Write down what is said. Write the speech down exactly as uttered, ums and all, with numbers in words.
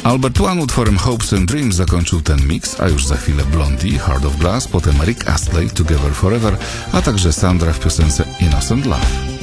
Albert One utworem Hopes and Dreams zakończył ten mix, a już za chwilę Blondie, Heart of Glass, potem Rick Astley, Together Forever, a także Sandra w piosence Innocent Love.